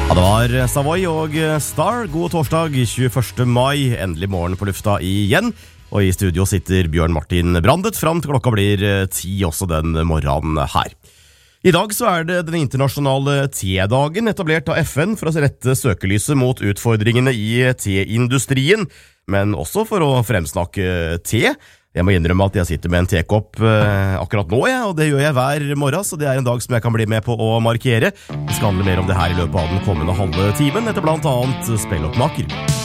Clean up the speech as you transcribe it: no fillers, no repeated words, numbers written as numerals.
Ja, det var Savoy og Star. God torsdag, 21. mai. Endelig morgen på lufta igjen. Og i studio sitter Bjørn Martin Brandet fram til klokka blir 10 også den morgenen her. I dag så er det den internasjonale te-dagen, etablert av FN for å rette søkelyset mot utfordringene i te-industrien, men også for å fremsnakke te. Jeg må innrømme at jeg sitter med en tekopp akkurat nå, og det gjør jeg hver morgen, så det er en dag som jeg kan bli med på å markere. Vi skal handle mer om det her i løpet av den kommende halve timen, etter blant annet Spelloppmaker.